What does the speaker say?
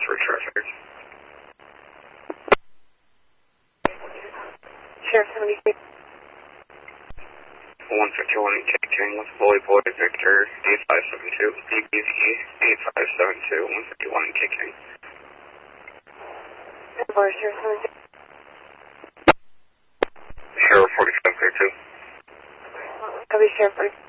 for traffic. Sheriff 76. 151 in King with Bully Boy Victor 8572, BBZ 8572, 151 in King. Sheriff 76. Sheriff 4532. Copy, Sheriff 46.